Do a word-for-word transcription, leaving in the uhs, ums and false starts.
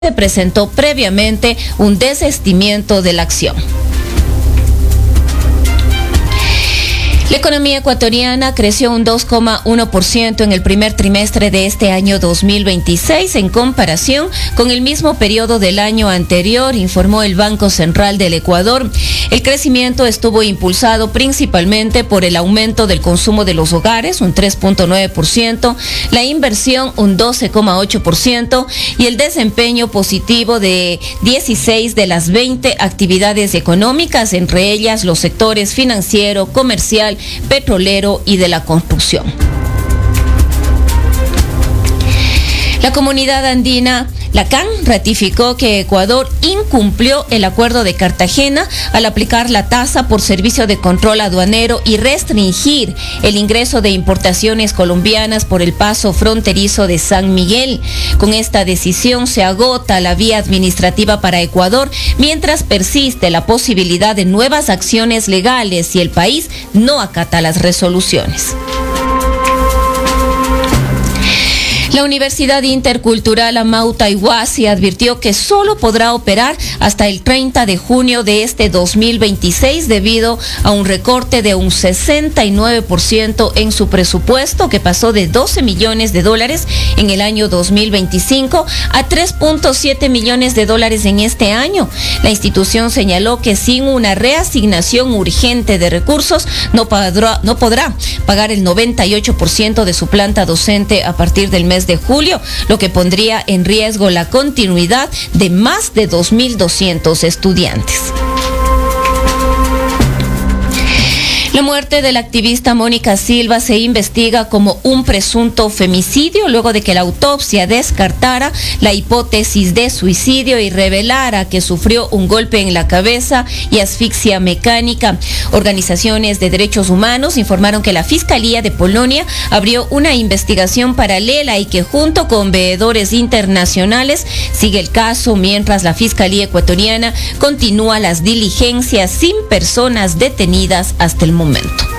se presentó previamente un desistimiento de la acción. La economía ecuatoriana creció un dos coma uno por ciento en el primer trimestre de este año dos mil veintiséis en comparación con el mismo periodo del año anterior, informó el Banco Central del Ecuador. El crecimiento estuvo impulsado principalmente por el aumento del consumo de los hogares, un tres punto nueve por ciento, la inversión, un doce coma ocho por ciento, y el desempeño positivo de dieciséis de las veinte actividades económicas, entre ellas los sectores financiero, comercial, petrolero y de la construcción. La comunidad andina, la C A N, ratificó que Ecuador incumplió el acuerdo de Cartagena al aplicar la tasa por servicio de control aduanero y restringir el ingreso de importaciones colombianas por el paso fronterizo de San Miguel. Con esta decisión se agota la vía administrativa para Ecuador, mientras persiste la posibilidad de nuevas acciones legales si el país no acata las resoluciones. La Universidad Intercultural Amauta Iguasi advirtió que solo podrá operar hasta el treinta de junio de este dos mil veintiséis debido a un recorte de un sesenta y nueve por ciento en su presupuesto, que pasó de doce millones de dólares en el año dos mil veinticinco a tres punto siete millones de dólares en este año. La institución señaló que sin una reasignación urgente de recursos no podrá, no podrá pagar el noventa y ocho por ciento de su planta docente a partir del mes de julio, lo que pondría en riesgo la continuidad de más de dos mil doscientos estudiantes. La muerte de la activista Mónica Silva se investiga como un presunto femicidio luego de que la autopsia descartara la hipótesis de suicidio y revelara que sufrió un golpe en la cabeza y asfixia mecánica. Organizaciones de derechos humanos informaron que la Fiscalía de Polonia abrió una investigación paralela y que junto con veedores internacionales sigue el caso, mientras la Fiscalía ecuatoriana continúa las diligencias sin personas detenidas hasta el momento.